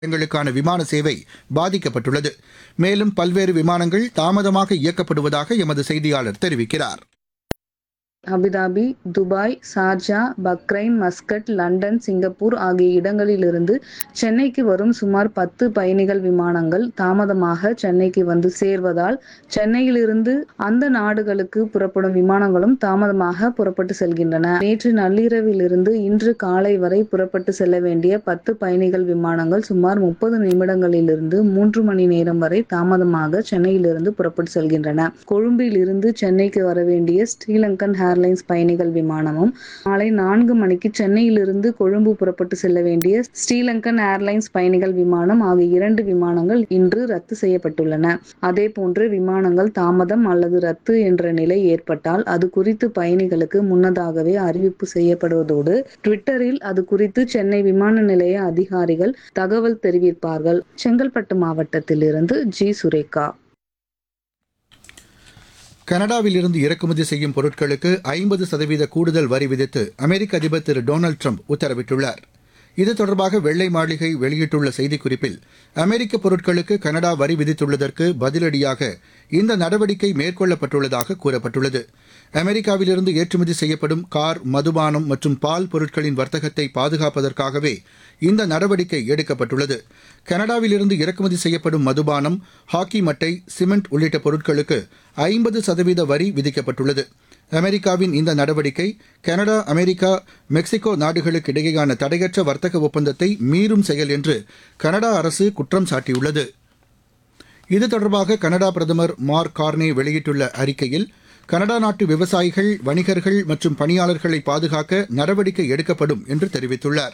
இடங்களுக்கான விமான சேவை பாதிக்கப்பட்டுள்ளது. மேலும் பல்வேறு விமானங்கள் தாமதமாக இயக்கப்படுவதாக எமது செய்தியாளர் தெரிவிக்கிறார். அபுதாபி, துபாய், சார்ஜா, பக்ரைன், மஸ்கட், லண்டன், சிங்கப்பூர் ஆகிய இடங்களிலிருந்து சென்னைக்கு வரும் சுமார் 10 பயணிகள் விமானங்கள் தாமதமாக சென்னைக்கு வந்து சேர்வதால் சென்னையிலிருந்து அந்த நாடுகளுக்கு புறப்படும் விமானங்களும் தாமதமாக புறப்பட்டு செல்கின்றன. நேற்று நள்ளிரவிலிருந்து இன்று காலை வரை புறப்பட்டு செல்ல வேண்டிய 10 பயணிகள் விமானங்கள் சுமார் 30 நிமிடங்களிலிருந்து 3 மணி நேரம் வரை தாமதமாக சென்னையிலிருந்து புறப்பட்டு செல்கின்றன. கொழும்பில் இருந்து சென்னைக்கு வர வேண்டிய ஸ்ரீலங்கன் ஏர்லைன்ஸ் பயணிகள் விமானமும் மாலை 4 மணிக்கு சென்னையிலிருந்து கொழும்பு புறப்பட்டு செல்ல வேண்டிய ஸ்ரீலங்கன் ஏர்லைன்ஸ் பயணிகள் விமானம் ஆகிய 2 விமானங்கள் இன்று ரத்து செய்யப்பட்டுள்ளன. அதேபோன்று விமானங்கள் தாமதம் அல்லது ரத்து என்ற நிலை ஏற்பட்டால் அது குறித்து பயணிகளுக்கு முன்னதாகவே அறிவிப்பு செய்யப்படுவதோடு ட்விட்டரில் அது குறித்து சென்னை விமான நிலைய அதிகாரிகள் தகவல் தெரிவிப்பார்கள். செங்கல்பட்டு மாவட்டத்திலிருந்து ஜி. சுரேகா. கனடாவிலிருந்து இறக்குமதி செய்யும் பொருட்களுக்கு 50% கூடுதல் வரி விதித்து அமெரிக்க அதிபர் திரு டொனால்டு ட்ரம்ப் உத்தரவிட்டுள்ளார். இது தொடர்பாக வெள்ளை மாளிகை வெளியிட்டுள்ள செய்திக்குறிப்பில் அமெரிக்க பொருட்களுக்கு கனடா வரி விதித்துள்ளதற்கு பதிலடியாக இந்த நடவடிக்கை மேற்கொள்ளப்பட்டுள்ளதாக கூறப்பட்டுள்ளது. அமெரிக்காவிலிருந்து ஏற்றுமதி செய்யப்படும் கார், மதுபானம் மற்றும் பால் பொருட்களின் வர்த்தகத்தை பாதுகாப்பதற்காகவே இந்த நடவடிக்கை எடுக்கப்பட்டுள்ளது. கனடாவிலிருந்து இறக்குமதி செய்யப்படும் மதுபானம், ஹாக்கி மட்டை, சிமெண்ட் உள்ளிட்ட பொருட்களுக்கு 50% வரி விதிக்கப்பட்டுள்ளது. அமெரிக்காவின் இந்த நடவடிக்கை கனடா, அமெரிக்கா, மெக்சிகோ நாடுகளுக்கு இடையேயான தடையற்ற வர்த்தக ஒப்பந்தத்தை மீறும் செயல் என்று கனடா அரசு குற்றம் சாட்டியுள்ளது. இது தொடர்பாக கனடா பிரதமர் மார்க் கார்னே வெளியிட்டுள்ள அறிக்கையில், கனடா நாட்டு விவசாயிகள், வணிகர்கள் மற்றும் பணியாளர்களை பாதுகாக்க நடவடிக்கை எடுக்கப்படும் என்று தெரிவித்துள்ளார்.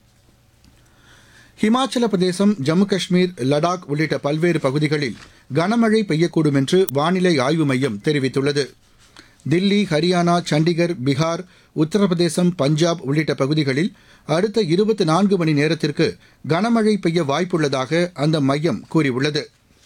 ஹிமாச்சல பிரதேசம், ஜம்மு காஷ்மீர், லடாக் உள்ளிட்ட பல்வேறு பகுதிகளில் கனமழை பெய்யக்கூடும் என்று வானிலை ஆய்வு மையம் தெரிவித்துள்ளது. தில்லி, ஹரியானா, சண்டிகர், பீகார், உத்தரப்பிரதேசம், பஞ்சாப் உள்ளிட்ட பகுதிகளில் அடுத்த 24 மணி நேரத்திற்கு கனமழை பெய்ய வாய்ப்புள்ளதாக அந்த மையம் கூறியுள்ளது.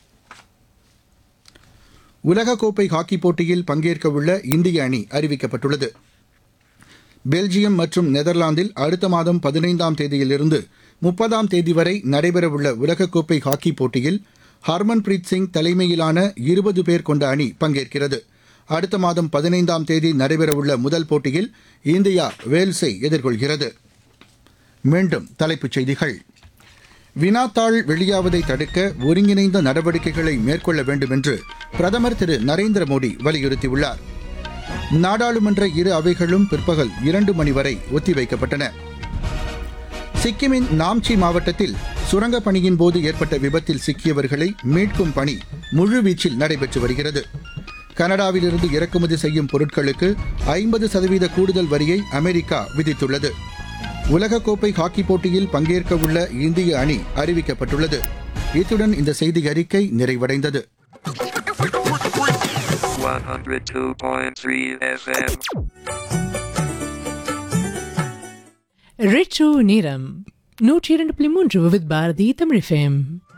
உலகக்கோப்பை ஹாக்கி போட்டியில் பங்கேற்கவுள்ள இந்திய அணி அறிவிக்கப்பட்டுள்ளது. பெல்ஜியம் மற்றும் நெதர்லாந்தில் அடுத்த மாதம் 15ஆம் தேதியிலிருந்து 30ஆம் தேதி வரை நடைபெறவுள்ள உலகக்கோப்பை ஹாக்கி போட்டியில் ஹர்மன்பிரீத் சிங் தலைமையிலான 20 பேர் கொண்ட அணி பங்கேற்கிறது. அடுத்த மாதம் 15ஆம் தேதி நடைபெறவுள்ள முதல் போட்டியில் இந்தியா வேல்ஸை எதிர்கொள்கிறது. மீண்டும் தலைப்புச் செய்திகள். வினாத்தாள் வெளியாவதை தடுக்க ஒருங்கிணைந்த நடவடிக்கைகளை மேற்கொள்ள வேண்டும் என்று பிரதமர் திரு நரேந்திர மோடி வலியுறுத்தியுள்ளார். நாடாளுமன்ற இரு அவைகளும் பிற்பகல் 2 மணி வரை ஒத்திவைக்கப்பட்டன. சிக்கிமின் நாம்சி மாவட்டத்தில் சுரங்கப் பணியின் போது ஏற்பட்ட விபத்தில் சிக்கியவர்களை மீட்கும் பணி முழுவீச்சில் நடைபெற்று வருகிறது. கனடாவிலிருந்து இறக்குமதி செய்யும் பொருட்களுக்கு 50% கூடுதல் வரியை அமெரிக்கா விதித்துள்ளது. உலகக்கோப்பை ஹாக்கி போட்டியில் பங்கேற்கவுள்ள இந்திய அணி அறிவிக்கப்பட்டுள்ளது. இத்துடன் இந்த செய்தி அறிக்கை நிறைவடைந்தது. 102.3 FM. ரெட்ரோ நேரம் 102.3 வித் பாரதி தமிழ் FM.